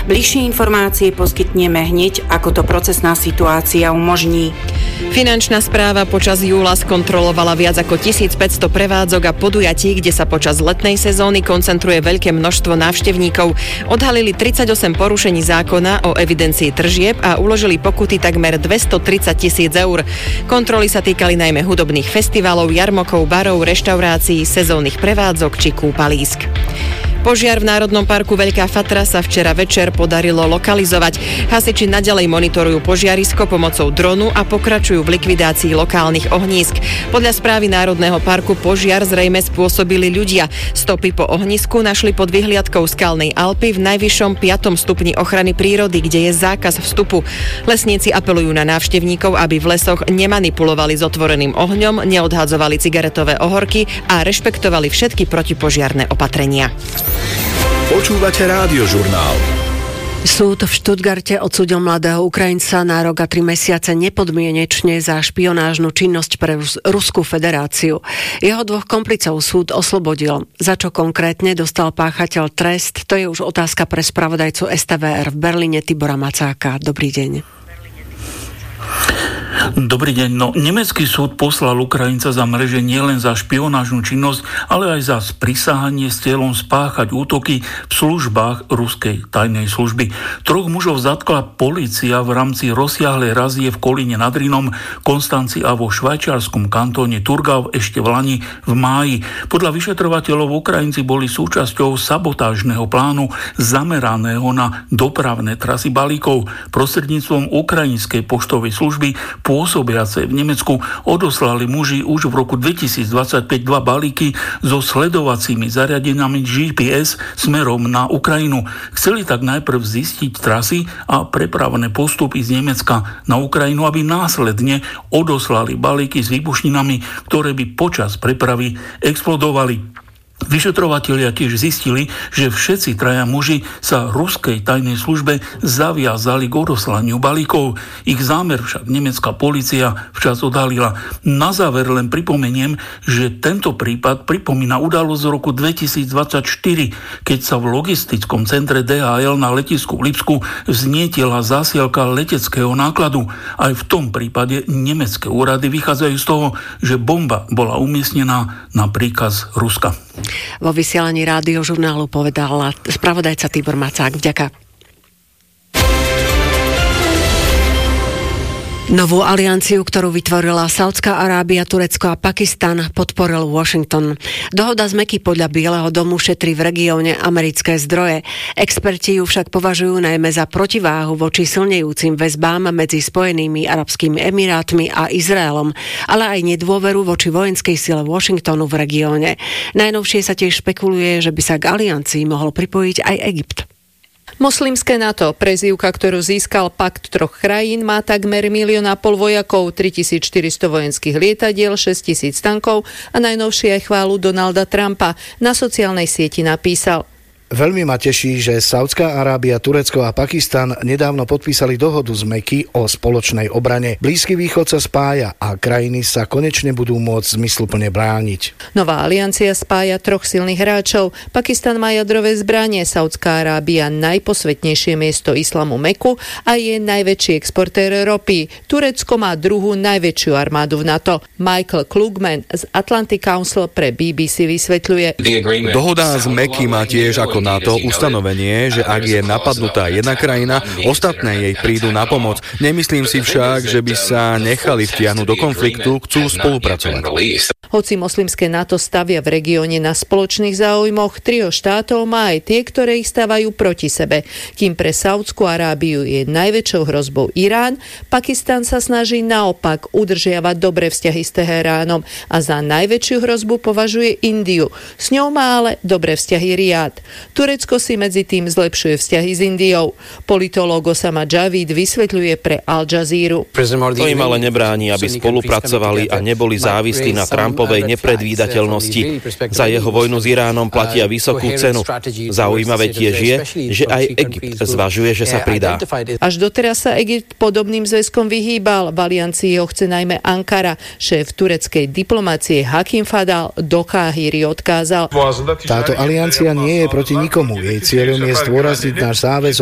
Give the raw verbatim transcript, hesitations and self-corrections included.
Bližšie informácie poskytneme hneď, ako to procesná situácia umožní. Finančná správa počas júla skontrolovala viac ako tisícpäťsto prevádzok a podujatí, kde sa počas letnej sezóny koncentruje veľké množstvo návštevníkov. Odhalili tridsaťosem porušení zákona o evidencii tržieb a uložili pokuty takmer dvestotridsať tisíc eur. Kontroly sa týkali najmä hudobných festivalov, jarmokov, barov, reštaurácií, sezónnych prevádzok či kúpalísk. Požiar v Národnom parku Veľká Fatra sa včera večer podarilo lokalizovať. Hasiči naďalej monitorujú požiarisko pomocou dronu a pokračujú v likvidácii lokálnych ohnízk. Podľa správy Národného parku požiar zrejme spôsobili ľudia. Stopy po ohnisku našli pod vyhliadkou Skalnej Alpy v najvyššom piatom stupni ochrany prírody, kde je zákaz vstupu. Lesníci apelujú na návštevníkov, aby v lesoch nemanipulovali s otvoreným ohňom, neodhadzovali cigaretové ohorky a rešpektovali všetky protipožiarne opatrenia. Počúvate Rádiožurnál. Súd v Štutgarte odsúdil mladého Ukrajinca na rok a tri mesiace nepodmienečne za špionážnu činnosť pre Rus- Ruskú federáciu. Jeho dvoch komplicov súd oslobodil. Za čo konkrétne dostal páchateľ trest, to je už otázka pre spravodajcu es té vé er v Berlíne Tibora Macáka. Dobrý deň. Dobrý deň. No, nemecký súd poslal Ukrajinca za mreže nielen za špionážnu činnosť, ale aj za sprisahanie s cieľom spáchať útoky v službách ruskej tajnej služby. Troch mužov zatkla polícia v rámci rozsiahlej razie v Kolíne nad Rýnom, Konstanci a vo švajčiarskom kantóne Thurgau ešte v lani v máji. Podľa vyšetrovateľov Ukrajinci boli súčasťou sabotážneho plánu zameraného na dopravné trasy balíkov. Prostredníctvom ukrajinskej poštovej služby pôsobiace v Nemecku odoslali muži už v roku dvetisícdvadsaťpäť dva balíky so sledovacími zariadeniami gé pé es smerom na Ukrajinu. Chceli tak najprv zistiť trasy a prepravné postupy z Nemecka na Ukrajinu, aby následne odoslali balíky s výbušninami, ktoré by počas prepravy explodovali. Vyšetrovatelia tiež zistili, že všetci traja muži sa ruskej tajnej službe zaviazali k odoslaniu balíkov. Ich zámer však nemecká polícia včas odhalila. Na záver len pripomeniem, že tento prípad pripomína udalosť z roku dvetisícdvadsaťštyri, keď sa v logistickom centre dé há el na letisku v Lipsku vznietila zásielka leteckého nákladu. Aj v tom prípade nemecké úrady vychádzajú z toho, že bomba bola umiestnená na príkaz Ruska. Vo vysielaní Rádiožurnálu povedal spravodajca Tibor Macák. Vďaka. Novú alianciu, ktorú vytvorila Saudská Arábia, Turecko a Pakistan, podporil Washington. Dohoda z Meky podľa Bieleho domu šetrí v regióne americké zdroje. Experti ju však považujú najmä za protiváhu voči silnejúcim väzbám medzi Spojenými arabskými emirátmi a Izraelom, ale aj nedôveru voči vojenskej sile Washingtonu v regióne. Najnovšie sa tiež špekuluje, že by sa k aliancii mohol pripojiť aj Egypt. Moslimské NATO, prezývka, ktorú získal pakt troch krajín, má takmer milión a pol vojakov, tritisícštyristo vojenských lietadiel, šesťtisíc tankov a najnovšie aj chválu Donalda Trumpa. Na sociálnej sieti napísal: Veľmi ma teší, že Saudská Arábia, Turecko a Pakistan nedávno podpísali dohodu z Meky o spoločnej obrane. Blízky východ sa spája a krajiny sa konečne budú môcť zmysluplne brániť. Nová aliancia spája troch silných hráčov. Pakistan má jadrové zbranie, Saudská Arábia najposvetnejšie miesto islamu Meku a je najväčší exportér ropy. Turecko má druhú najväčšiu armádu v NATO. Michael Klugman z Atlantic Council pre bé bé cé vysvetľuje: Dohoda z Meky má tiež ako NATO ustanovenie, že ak je napadnutá jedna krajina, ostatné jej prídu na pomoc. Nemyslím si však, že by sa nechali vtiahnuť do konfliktu, chcú spolupracovať. Hoci moslimské NATO stavia v regióne na spoločných záujmoch, trio štátov má aj tie, ktoré ich stavajú proti sebe. Kým pre Saúdskú Arábiu je najväčšou hrozbou Irán, Pakistan sa snaží naopak udržiavať dobré vzťahy s Teheránom a za najväčšiu hrozbu považuje Indiu. S ňou má ale dobré vzťahy Riad. Turecko si medzi tým zlepšuje vzťahy s Indiou. Politológ Osama Javid vysvetľuje pre Al Jazeeru: To im ale nebráni, aby spolupracovali a neboli závislí na Trumpovej nepredvídateľnosti. Za jeho vojnu s Iránom platia vysokú cenu. Zaujímavé tiež je, že aj Egypt zvažuje, že sa pridá. Až doteraz sa Egypt podobným zväzkom vyhýbal. V aliancii ho chce najmä Ankara. Šéf tureckej diplomácie Hakim Fadal do Káhiry odkázal: Táto aliancia nie je proti nikomu. Jej cieľom je zdôrazniť náš záväzok